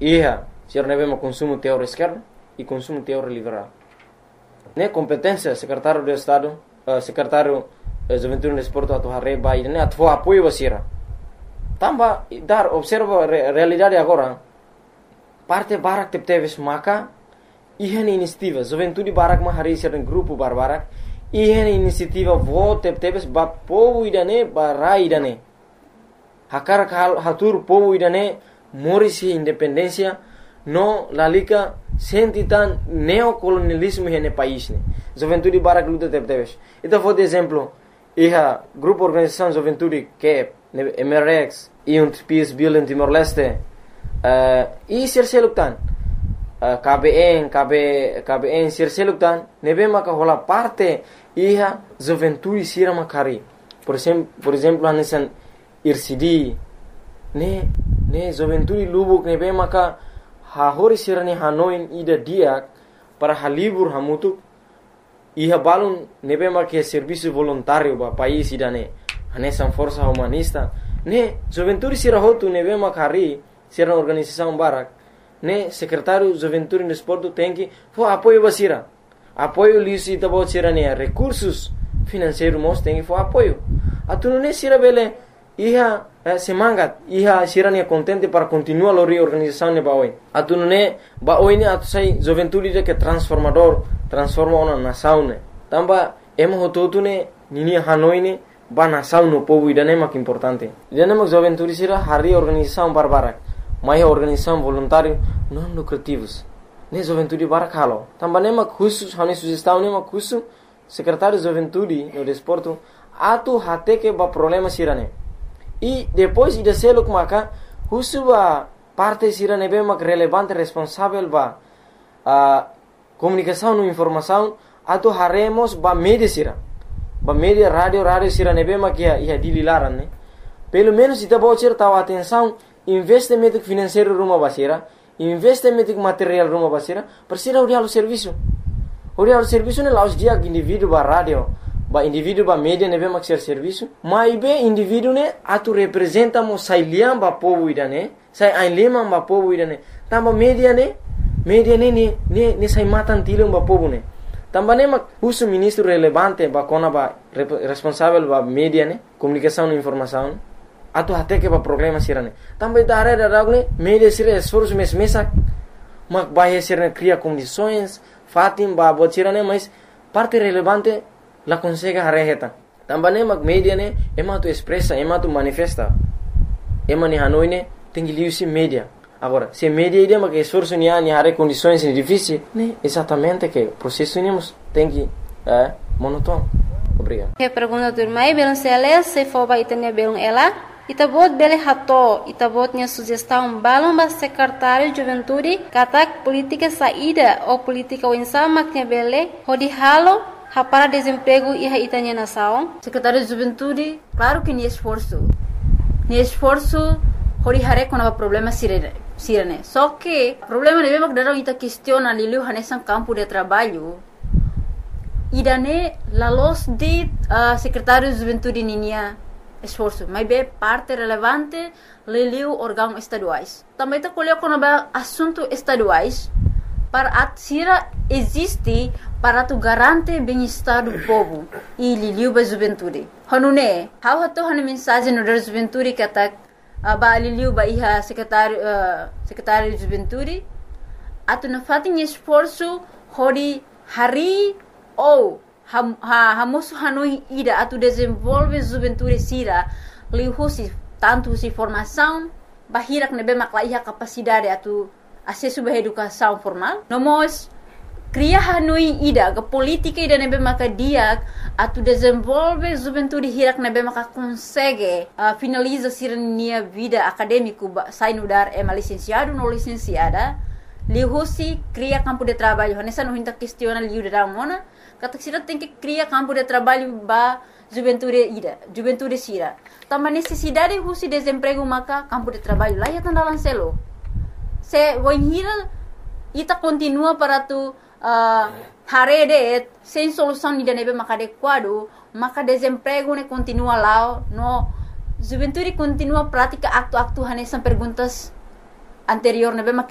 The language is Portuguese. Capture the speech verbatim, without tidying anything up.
Iha, sira nebe ma consumo teor esquerdo e consumo teor liberal. Ne competência, secretário de Estado, uh, secretário uh, Juventude e Desporto atu harre bai, ne atu apoio basira. Tamba dar observa re, realidade agora. Parte barak tep teves maka ihan inisiativa, Juventude barak ma hari sira grupo barbarak, ihan inisiativa vo tep teves ba povo idane ba rai idane. Hakar hal hatur povo idane morisi independência no lalika sentitan neocolonialismo hene país ne. Juventude barak luta tep teves. Ita for de exemplo, iha grupo organização Juventude que M R X e um Peace Building Timor-Leste uh, e Sirseluktan uh, K B N, K B, K B N Sirseluktan nebe maka hola parte iha Juventude sira makari. Por exemplo, por exemplo hanesan I R C D ne ne Juventude Lubuk nebe maka ha hori sirani Hanoi ida diak para halibur hamutuk iha balun nebe maka serviço voluntário ba país idane hanesan força humanista ne Juventude sira hotu nebe makari sira organização barak ne secretário Juventude e Desporto tem que fo apoio basira apoio lisi tabo sira ne recursos financeiros mos tem que fo apoio atunu ne sira bele iha eh, semangat iha sira ne contente para continuar a reorganização ne baoi atunu ne baoi ne atu sai Juventude de que transformador transforma uma nação ne tamba emo hotu ne nini Hanoi ne ba nação no povo idane mak importante idane mak Juventude sira hari organização barbarak mai organização voluntário não lucrativos ne Juventude barak halo tamba ne mak khusus hani sugestão ne mak khusus secretário Juventude no desporto atu hate que ba problema sira ne e depois ida seluk maka khusus ba parte sira ne be mak relevante responsável ba a comunicação no informação atu haremos ba media sira ba media radio radio sira nebe makia ia dililaran ne pelo menos ita bocir tahu atenção investimento financeiro rumah basira investimento material rumah basira persira uri halu serviço uri halu serviço ne laus dia indivíduo ba radio ba indivíduo ba media nebe mak ser serviço mai be indivíduo ne atu representa mo sai liam ba povo idane sai ai lemang ba povo idane tamba media ne media ne ne ne, ne sai matan tilung ba povo ne também mak uso ministro relevante ba kona ba responsável ba media ne comunicação e informação atu até que ba problema sirane também da área da ne media sira esforço mes mesak mak ba sirane cria condições fatim ba botirane mas parte relevante la consegue hareheta também mak media ne ema tu expressa ema tu manifesta ema ni Hanoi ne tengi liusi media. Agora, se media ideia que esforço ni ani hare condições difíceis, né? Exatamente que o processo nemos tem que é monótono. Obrigado. Que pergunta do irmão, belum sele se for ba itanya belum ela, itabot bele hato, itabot nya sugestão balum ba secretário juventude, katak política saída ou política winsama nya bele, hodi halo ha para desemprego e ha itanya nação. Secretário de juventude, claro que ni esforço. Ni esforço hori hare quando problema sirene. Sirene. Só que o problema é que dalam ita questiona lilu hanesan campo de trabalho. Idane la los de uh, secretário de juventude ninia esforço, mas be parte relevante lilu órgãos estaduais. Também tá colheu quando ba assunto estaduais para atira existe para tu garante bem-estar do povo e lilu ba juventude. Hanune, how hato hane mensagem no da juventude que atak Uh, ba aliliu ba iha secretário uh, secretário de juventude atu na fatin esforço hori hari ou ha ha hamusu Hanoi ida atu desenvolve juventude sira lihusi tanto si formação bahirak nebe makla iha capacidade atu acesso ba educação formal nomos cria Hanoi ida ga política ida nebe maka dia atu desenvolve juventude hirak nebe maka consegue uh, finaliza sirnia vida acadêmico sai no dar é licenciado no licenciada lihusi cria campo de trabalho nessa não hinta questiona liu da mona kata sira tem que cria campo de trabalho ba juventude ida juventude sira também necessidade husi desemprego maka campo de trabalho lá ya tandalan selo se wohira ita continua para tu Uh, harede sem solução de nebe maka adequado maka desemprego ne continua lá no juventude continua prática acto acto hanesan perguntas anterior nebe